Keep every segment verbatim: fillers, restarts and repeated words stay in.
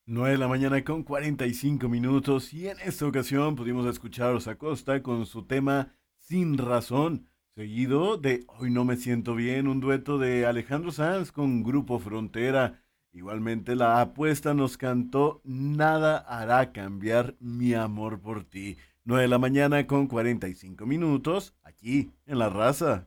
nueve de la mañana con cuarenta y cinco minutos y en esta ocasión pudimos escuchar a Osa Costa con su tema Sin Razón, seguido de Hoy no me siento bien, un dueto de Alejandro Sanz con Grupo Frontera. Igualmente la apuesta nos cantó Nada hará cambiar mi amor por ti. nueve de la mañana con cuarenta y cinco minutos, aquí en La Raza.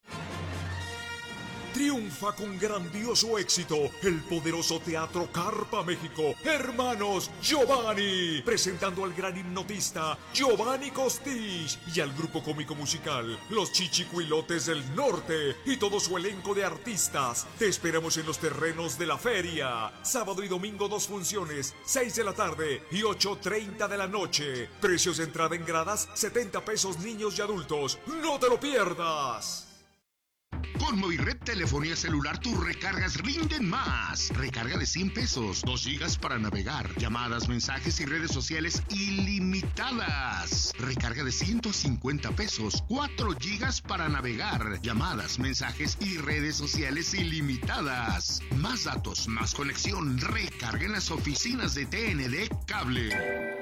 Triunfa con grandioso éxito el poderoso Teatro Carpa México, Hermanos Giovanni, presentando al gran hipnotista Giovanni Costich y al grupo cómico musical Los Chichicuilotes del Norte y todo su elenco de artistas. Te esperamos en los terrenos de la feria, sábado y domingo dos funciones, seis de la tarde y ocho treinta de la noche. Precios de entrada en gradas, setenta pesos niños y adultos. ¡No te lo pierdas! Con Movired Telefonía Celular tus recargas rinden más. Recarga de cien pesos, dos gigas para navegar, llamadas, mensajes y redes sociales ilimitadas. Recarga de ciento cincuenta pesos, cuatro gigas para navegar, llamadas, mensajes y redes sociales ilimitadas. Más datos, más conexión. Recarga en las oficinas de T N D Cable.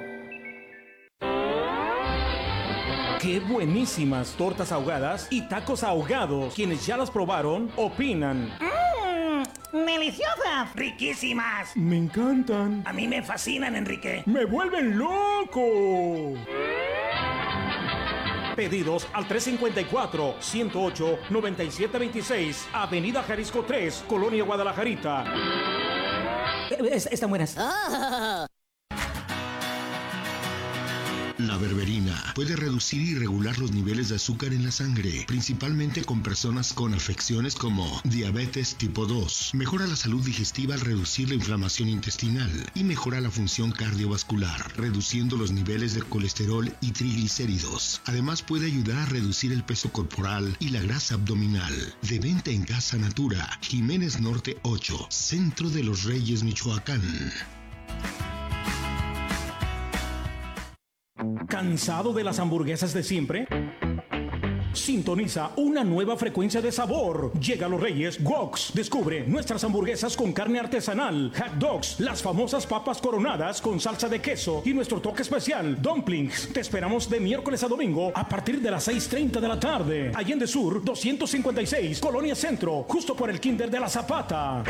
¡Qué buenísimas tortas ahogadas y tacos ahogados! Quienes ya las probaron, opinan. ¡Mmm! ¡Deliciosas! ¡Riquísimas! Me encantan. A mí me fascinan, Enrique. ¡Me vuelven loco! Pedidos al tres cinco cuatro, uno cero ocho, nueve siete dos seis, Avenida Jalisco tres, Colonia Guadalajarita. Es, están buenas. ¡Ah! La berberina puede reducir y regular los niveles de azúcar en la sangre, principalmente con personas con afecciones como diabetes tipo dos. Mejora la salud digestiva al reducir la inflamación intestinal y mejora la función cardiovascular, reduciendo los niveles de colesterol y triglicéridos. Además puede ayudar a reducir el peso corporal y la grasa abdominal. De venta en Casa Natura, Jiménez Norte ocho, Centro de los Reyes, Michoacán. ¿Cansado de las hamburguesas de siempre? Sintoniza una nueva frecuencia de sabor. Llega a Los Reyes Woks. Descubre nuestras hamburguesas con carne artesanal, hot dogs, las famosas papas coronadas con salsa de queso y nuestro toque especial, dumplings. Te esperamos de miércoles a domingo a partir de las seis treinta de la tarde. Allende Sur doscientos cincuenta y seis, Colonia Centro, justo por el Kinder de la Zapata.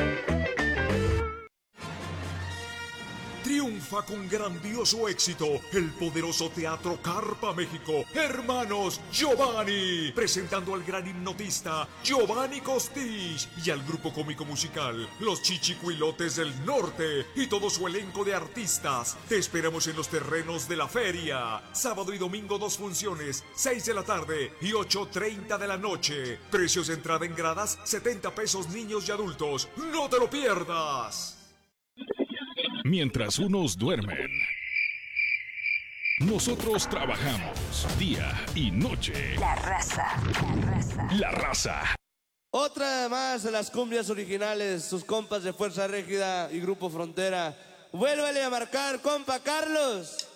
Triunfa con grandioso éxito el poderoso Teatro Carpa México, Hermanos Giovanni, presentando al gran hipnotista Giovanni Costich y al grupo cómico musical Los Chichicuilotes del Norte y todo su elenco de artistas. Te esperamos en los terrenos de la feria, sábado y domingo dos funciones, seis de la tarde y ocho treinta de la noche. Precios de entrada en gradas, setenta pesos niños y adultos. ¡No te lo pierdas! Mientras unos duermen, nosotros trabajamos día y noche. La raza, la raza. La raza. Otra más de las cumbias originales, sus compas de Fuerza Régida y Grupo Frontera. Vuélvele a marcar, compa Carlos.